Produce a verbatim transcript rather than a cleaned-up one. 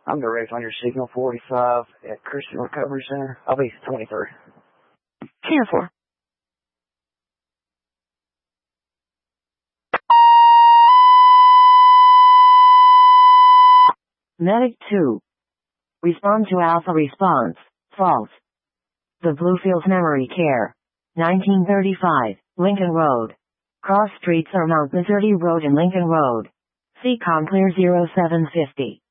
I'm direct on your signal forty-five at Christian Recovery Center. I'll be twenty-three. ten four. Medic two. Respond to Alpha response. False. The Bluefields Memory Care. nineteen thirty-five, Lincoln Road. Cross streets are Mount Missouri Road and Lincoln Road. C COM clear zero seven fifty.